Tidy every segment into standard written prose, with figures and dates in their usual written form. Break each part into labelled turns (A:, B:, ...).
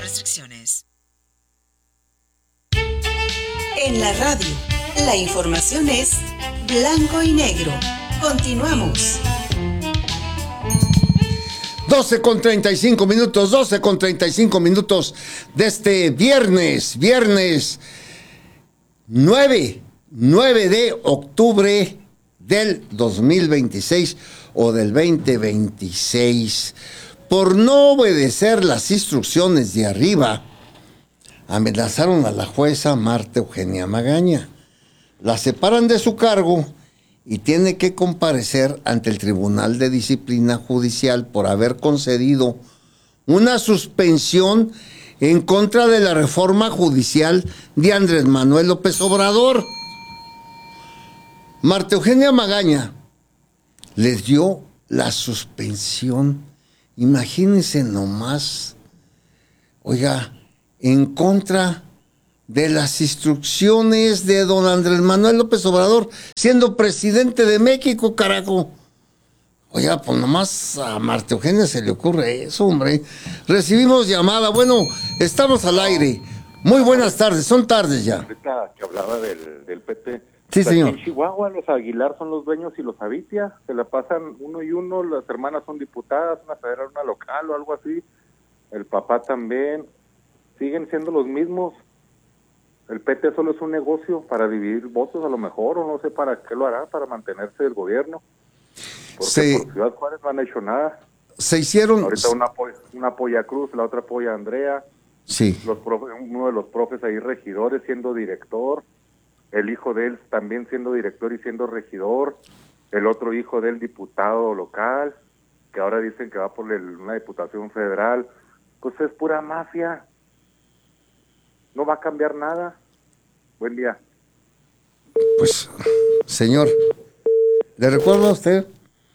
A: restricciones.
B: En la radio, la información es blanco y negro. Continuamos.
C: 12:35 de este viernes 9 de octubre del 2026 o del 2026. Por no obedecer las instrucciones de arriba, amenazaron a la jueza Marta Eugenia Magaña. La separan de su cargo y tiene que comparecer ante el Tribunal de Disciplina Judicial por haber concedido una suspensión en contra de la reforma judicial de Andrés Manuel López Obrador. Marta Eugenia Magaña les dio la suspensión, imagínense nomás, oiga, en contra de las instrucciones de don Andrés Manuel López Obrador, siendo presidente de México, carajo. Oiga, pues nomás a Marta Eugenia se le ocurre eso, hombre. Recibimos llamada, bueno, estamos al aire. Muy buenas tardes, son tardes ya.
D: Ahorita que hablaba del PT.
C: Sí, señor.
D: En Chihuahua los Aguilar son los dueños y los Avitia, se la pasan uno y uno, las hermanas son diputadas, una federal, una local o algo así. El papá también. Siguen siendo los mismos. El PT solo es un negocio para dividir votos a lo mejor, o no sé para qué lo hará, para mantenerse el gobierno. Porque por Ciudad Juárez no han hecho nada.
C: Se hicieron...
D: Ahorita una apoya a Cruz, la otra apoya a Andrea.
C: Sí.
D: Uno de los profes ahí regidores siendo director. El hijo de él también siendo director y siendo regidor. El otro hijo de él diputado local, que ahora dicen que va por una diputación federal. Pues es pura mafia. No va a cambiar nada. Buen día.
C: Pues, señor, le recuerdo a usted,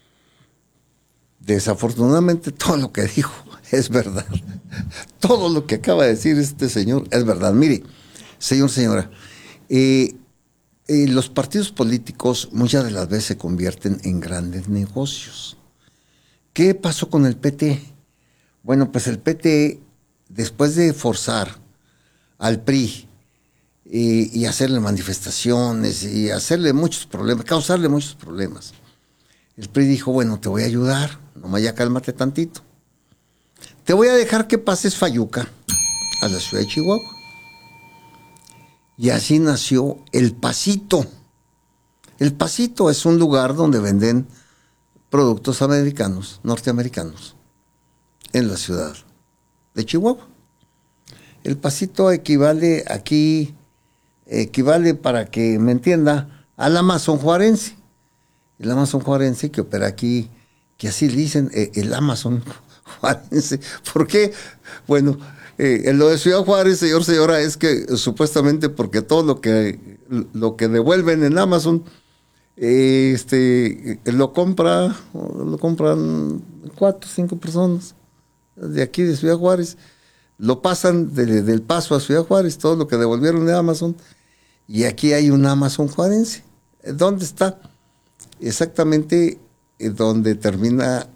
C: desafortunadamente todo lo que dijo es verdad. Todo lo que acaba de decir este señor es verdad. Mire, señora, los partidos políticos muchas de las veces se convierten en grandes negocios. ¿Qué pasó con el PT? Bueno, pues el PT, después de forzar al PRI y hacerle manifestaciones y hacerle muchos problemas, causarle muchos problemas, el PRI dijo, bueno, te voy a ayudar, nomás ya cálmate tantito. Te voy a dejar que pases Fayuca a la ciudad de Chihuahua. Y así nació El Pasito. El Pasito es un lugar donde venden productos norteamericanos, en la ciudad de Chihuahua. El Pasito equivale, para que me entienda, al Amazon juarense. El Amazon juarense que opera aquí, que así le dicen, el Amazon juarense. ¿Por qué? Bueno, lo de Ciudad Juárez, señora, es que supuestamente porque todo lo que devuelven en Amazon, lo compran 4 o 5 personas de aquí de Ciudad Juárez. Lo pasan del Paso a Ciudad Juárez, todo lo que devolvieron de Amazon, y aquí hay un Amazon juarense. ¿Dónde está? Exactamente donde termina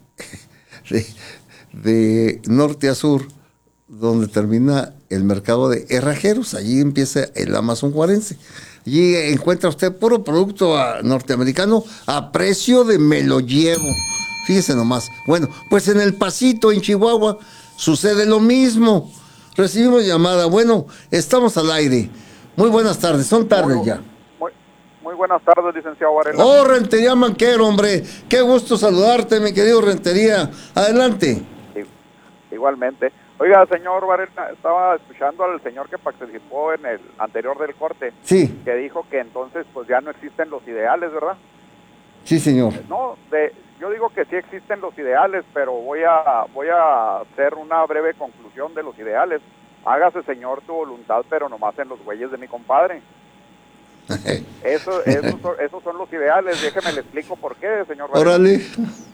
C: de norte a sur, donde termina el mercado de herrajeros. Allí empieza el Amazon juarense. Allí encuentra usted puro producto norteamericano a precio de me lo llevo. Fíjese nomás. Bueno, pues en El Pasito, en Chihuahua, sucede lo mismo. Recibimos llamada. Bueno, estamos al aire. Muy buenas tardes. Son tardes ya.
E: Muy buenas tardes, licenciado Varela.
C: Oh, Rentería Manquero, hombre. Qué gusto saludarte, mi querido Rentería. Adelante.
E: Sí, igualmente. Oiga, señor Varela, estaba escuchando al señor que participó en el anterior del corte.
C: Sí.
E: Que dijo que entonces pues ya no existen los ideales, ¿verdad?
C: Sí, señor.
E: No, yo digo que sí existen los ideales, pero voy a hacer una breve conclusión de los ideales. Hágase, señor, tu voluntad, pero nomás en los güeyes de mi compadre. Esos son los ideales. Déjeme le explico por qué, señor Varela.
C: Órale.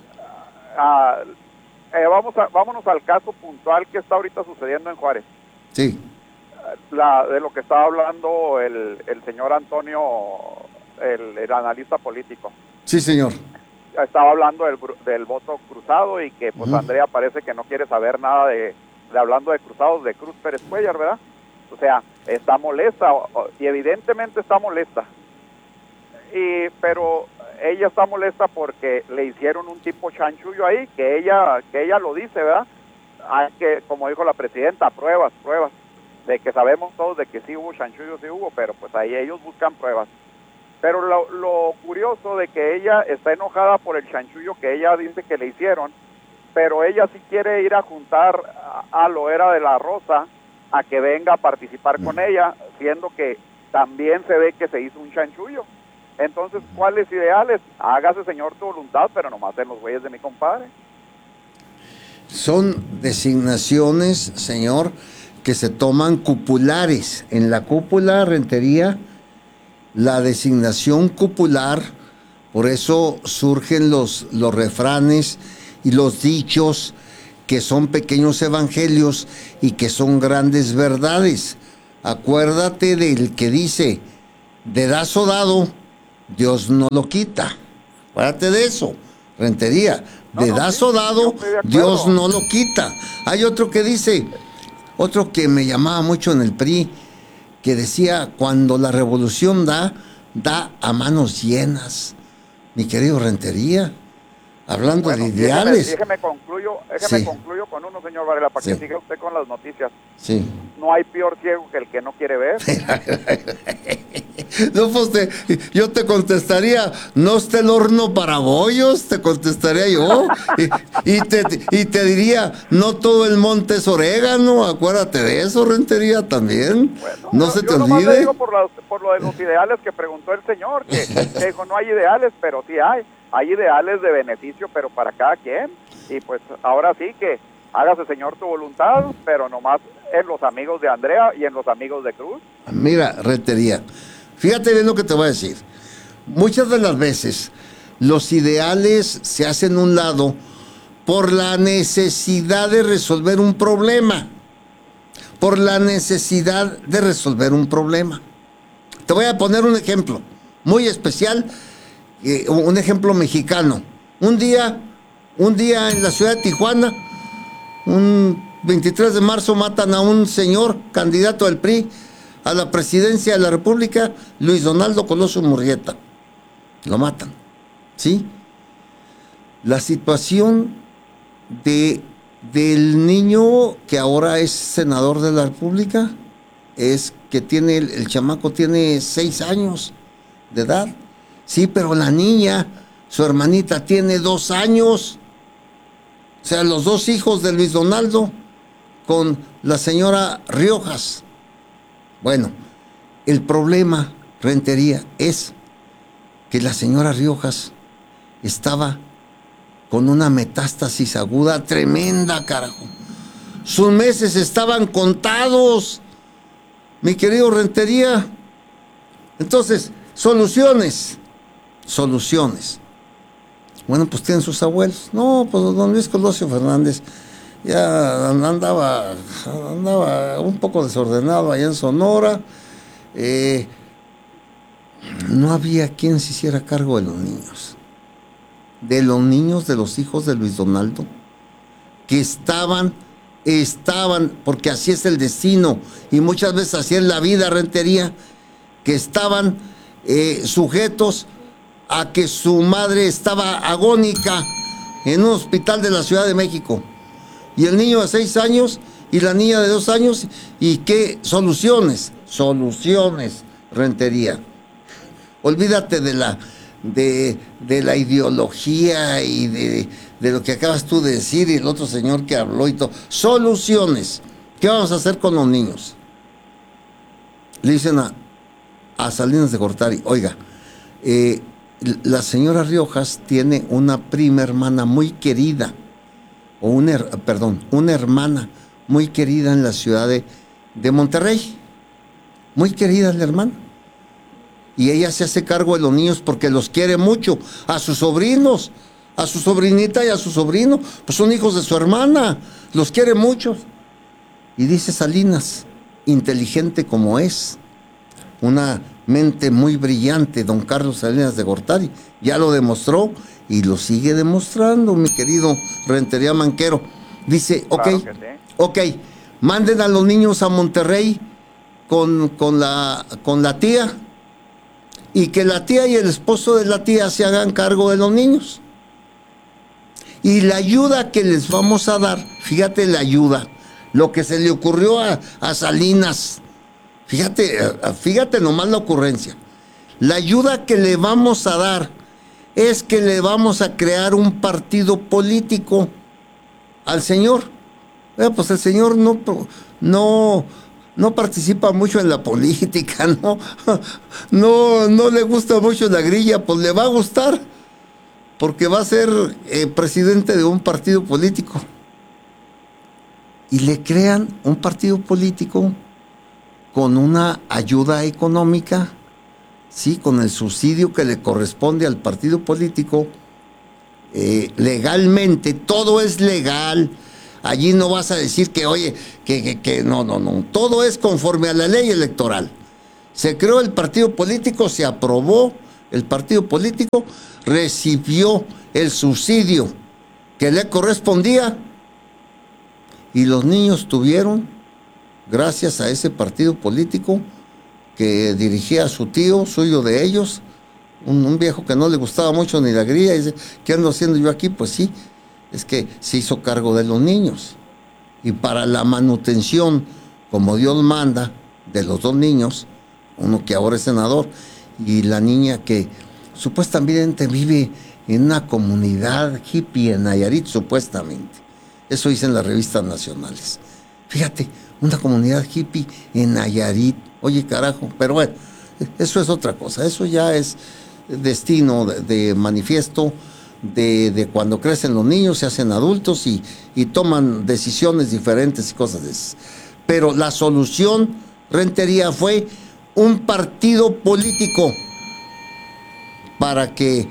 E: Vámonos al caso puntual que está ahorita sucediendo en Juárez.
C: Sí.
E: De lo que estaba hablando el señor Antonio, el analista político.
C: Sí, señor.
E: Estaba hablando del voto cruzado y que pues Andrea parece que no quiere saber nada de hablando de Cruzados de Cruz Pérez Cuellar, ¿verdad? O sea, está molesta, y evidentemente está molesta. Pero ella está molesta porque le hicieron un tipo chanchullo ahí, que ella lo dice, ¿verdad? Hay que, como dijo la presidenta, pruebas, de que sabemos todos de que sí hubo chanchullo, sí hubo, pero pues ahí ellos buscan pruebas. Pero lo curioso de que ella está enojada por el chanchullo que ella dice que le hicieron, pero ella sí quiere ir a juntar a Loera de la Rosa a que venga a participar con ella, siendo que también se ve que se hizo un chanchullo. Entonces, ¿cuáles ideales? Hágase, señor, tu voluntad, pero nomás en los güeyes de mi compadre.
C: Son designaciones, señor, que se toman cupulares. En la cúpula, Rentería, la designación cupular, por eso surgen los refranes y los dichos que son pequeños evangelios y que son grandes verdades. Acuérdate del que dice, dedazo dado, Dios no lo quita. Acuérdate de eso, Rentería. Dedazo dado, Dios no lo quita. Hay otro que dice, otro que me llamaba mucho en el PRI, que decía, cuando la revolución da a manos llenas. Mi querido Rentería, hablando de ideales.
E: Déjeme concluyo con uno, señor Varela, para que siga usted con las noticias.
C: Sí.
E: No hay peor ciego que el que no quiere ver.
C: No, pues yo te contestaría, no está el horno para bollos, te contestaría yo. Y te diría, no todo el monte es orégano, acuérdate de eso, Rentería, también. Bueno, no se te olvide.
E: Le digo por lo de los ideales que preguntó el señor, que dijo, no hay ideales, pero sí hay ideales de beneficio, pero para cada quien. Y pues ahora sí que hágase, señor, tu voluntad, pero nomás en los amigos de Andrea y en los amigos de Cruz.
C: Mira, Rentería, fíjate bien lo que te voy a decir. Muchas de las veces los ideales se hacen a un lado por la necesidad de resolver un problema. Por la necesidad de resolver un problema. Te voy a poner un ejemplo muy especial, un ejemplo mexicano. Un día en la ciudad de Tijuana, un 23 de marzo matan a un señor candidato del PRI a la presidencia de la República, Luis Donaldo Colosio Murrieta. Lo matan, ¿sí? La situación del niño que ahora es senador de la República es que el chamaco tiene 6 años de edad. Sí, pero la niña, su hermanita, tiene 2 años. O sea, los 2 hijos de Luis Donaldo con la señora Riojas. Bueno, el problema, Rentería, es que la señora Riojas estaba con una metástasis aguda tremenda, carajo. Sus meses estaban contados, mi querido Rentería. Entonces, soluciones. Bueno, pues tienen sus abuelos. No, pues don Luis Colosio Fernández ya andaba un poco desordenado allá en Sonora. No había quien se hiciera cargo de los niños. De los hijos de Luis Donaldo, que estaban, porque así es el destino, y muchas veces así es la vida, Rentería, que estaban sujetos a que su madre estaba agónica en un hospital de la Ciudad de México, y el niño de 6 años y la niña de 2 años, y qué soluciones, Rentería. Olvídate de la ideología y de lo que acabas tú de decir y el otro señor que habló y todo. Soluciones. ¿Qué vamos a hacer con los niños? Le dicen a Salinas de Gortari, oiga, la señora Riojas tiene una prima hermana muy querida, una hermana muy querida en la ciudad de Monterrey. Muy querida la hermana. Y ella se hace cargo de los niños porque los quiere mucho. A sus sobrinos, a su sobrinita y a su sobrino, pues son hijos de su hermana, los quiere mucho. Y dice Salinas, inteligente como es, una mente muy brillante, don Carlos Salinas de Gortari, ya lo demostró y lo sigue demostrando, mi querido Rentería Manquero. Dice, ok, Ok, manden a los niños a Monterrey con la tía, y que la tía y el esposo de la tía se hagan cargo de los niños. Y la ayuda que les vamos a dar, fíjate la ayuda, lo que se le ocurrió a Salinas, fíjate nomás la ocurrencia. La ayuda que le vamos a dar es que le vamos a crear un partido político al señor. Pues el señor no participa mucho en la política, no le gusta mucho la grilla, pues le va a gustar, porque va a ser presidente de un partido político. Y le crean un partido político con una ayuda económica, sí, con el subsidio que le corresponde al partido político, legalmente, todo es legal. Allí no vas a decir que, oye, que no, todo es conforme a la ley electoral. Se creó el partido político, se aprobó el partido político, recibió el subsidio que le correspondía, y los niños tuvieron, gracias a ese partido político que dirigía a su tío, suyo de ellos, un viejo que no le gustaba mucho ni la grilla, y dice, ¿qué ando haciendo yo aquí? Pues sí, es que se hizo cargo de los niños, y para la manutención, como Dios manda, de los dos niños, uno que ahora es senador, y la niña que supuestamente vive en una comunidad hippie en Nayarit, supuestamente. Eso dicen las revistas nacionales. Fíjate, una comunidad hippie en Nayarit. Oye, carajo, pero bueno, eso es otra cosa. Eso ya es destino de manifiesto, de cuando crecen los niños, se hacen adultos y toman decisiones diferentes y cosas de esas. Pero la solución, Rentería, fue un partido político para que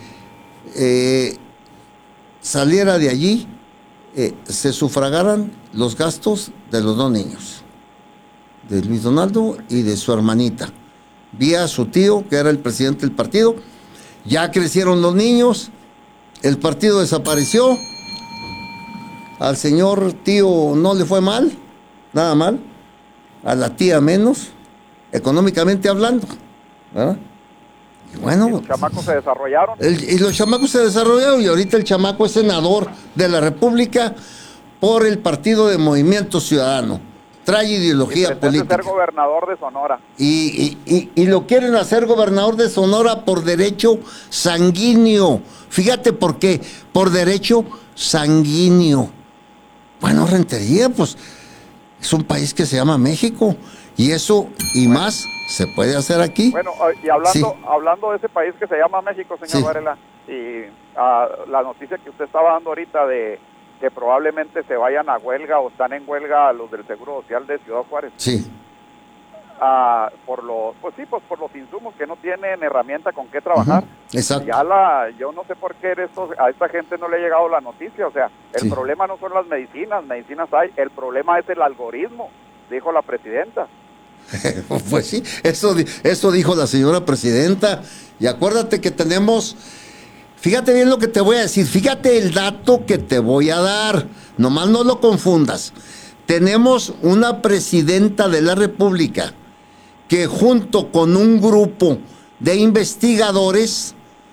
C: saliera de allí, se sufragaran los gastos de los dos niños, de Luis Donaldo y de su hermanita, vía su tío, que era el presidente del partido. Ya crecieron los niños, el partido desapareció, al señor tío no le fue mal, nada mal, a la tía menos, económicamente hablando, ¿verdad? Y bueno,
E: y los chamacos se desarrollaron.
C: Y los chamacos se desarrollaron, y ahorita el chamaco es senador de la República por el Partido de Movimiento Ciudadano. Trae ideología política.
E: Ser gobernador de Sonora.
C: Y lo quieren hacer gobernador de Sonora por derecho sanguíneo. Fíjate por qué, por derecho sanguíneo. Bueno, Rentería, pues es un país que se llama México, y eso y más se puede hacer aquí.
E: Bueno, y hablando de ese país que se llama México, señor Varela, y la noticia que usted estaba dando ahorita de que probablemente se vayan a huelga o están en huelga los del Seguro Social de Ciudad Juárez.
C: Sí.
E: Por los insumos, que no tienen herramienta con qué trabajar.
C: Exacto.
E: Yo no sé por qué a esta gente no le ha llegado la noticia. O sea, el problema no son las medicinas hay, el problema es el algoritmo, dijo la presidenta.
C: Pues sí, eso dijo la señora presidenta. Y acuérdate que tenemos, fíjate bien lo que te voy a decir, fíjate el dato que te voy a dar, nomás no lo confundas. Tenemos una presidenta de la República que junto con un grupo de investigadores,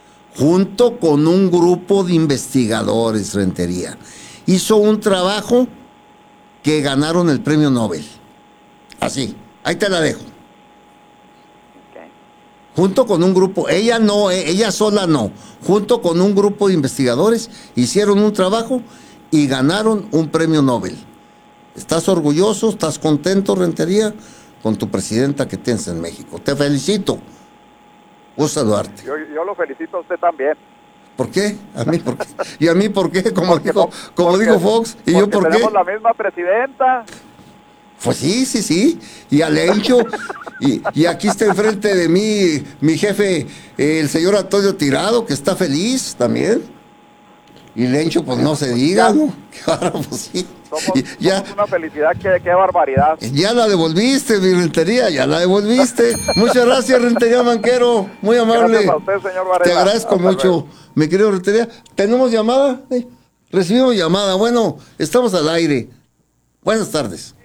C: Rentería, hizo un trabajo que ganaron el premio Nobel. Así, ahí te la dejo.
E: Okay.
C: Junto con un grupo, ella sola no, junto con un grupo de investigadores hicieron un trabajo y ganaron un premio Nobel. ¿Estás orgulloso, estás contento, Rentería, con tu presidenta que tienes en México? Te felicito. Gusto saludarte.
E: Yo lo felicito a usted también.
C: ¿Por qué? ¿A mí por qué? ¿Y a mí por qué? Como dijo Fox. ¿Y yo por qué?
E: Tenemos la misma presidenta.
C: Pues sí. Y a Lencho. y aquí está enfrente de mí mi jefe, el señor Antonio Tirado, que está feliz también. Y Lencho, pues no se diga, ¿no? Claro, pues sí.
E: Somos una felicidad, qué barbaridad.
C: Ya la devolviste, mi Rentería, ya la devolviste. Muchas gracias, Rentería Banquero, muy amable.
E: Gracias a usted, señor Varela.
C: Te agradezco mucho, mi querido Rentería. ¿Tenemos llamada? Recibimos llamada. Bueno, estamos al aire. Buenas tardes.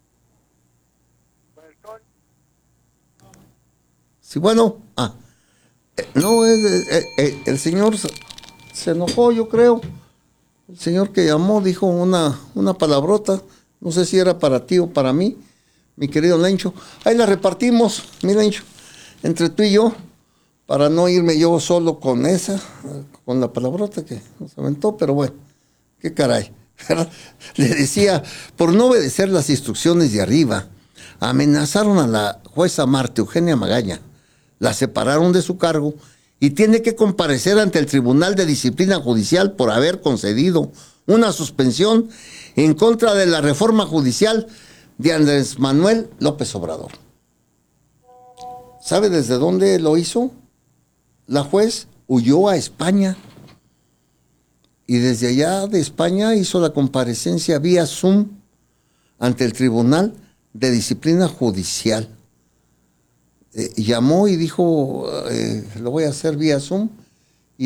C: Sí, bueno. No, el señor se enojó, yo creo. El señor que llamó dijo una palabrota. No sé si era para ti o para mí, mi querido Lencho. Ahí la repartimos, mi Lencho, entre tú y yo, para no irme yo solo con con la palabrota que nos aventó, pero bueno, qué caray. Le decía, por no obedecer las instrucciones de arriba, amenazaron a la jueza Marta Eugenia Magaña, la separaron de su cargo y tiene que comparecer ante el Tribunal de Disciplina Judicial por haber concedido una suspensión en contra de la reforma judicial de Andrés Manuel López Obrador. ¿Sabe desde dónde lo hizo? La juez huyó a España y desde allá de España hizo la comparecencia vía Zoom ante el Tribunal de Disciplina Judicial. Llamó y dijo, lo voy a hacer vía Zoom,